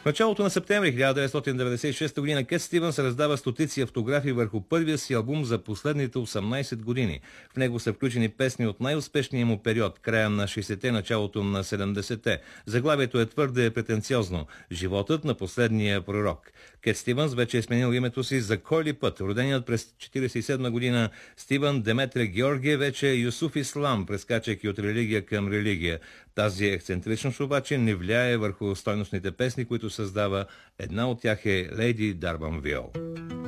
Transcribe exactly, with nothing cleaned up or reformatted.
началото на септември хиляда деветстотин деветдесет и шеста година Кет Стивънс раздава стотици автографи върху първия си албум за последните осемнадесет години. В него са включени песни от най-успешния му период, края на шейсетте, началото на седемдесетте. Заглавието е твърде претенциозно. Животът на последния пророк. Кет Стивънс вече е сменил името си за кой ли път. Роденият през четиридесет и седма година Стивън Деметре Георгие вече е Юсуф Ислам, прескачайки от религия към религия. Тази ексцентричност обаче не влияе върху стойностните песни, които създава. Една от тях е Лейди Дарбанвил.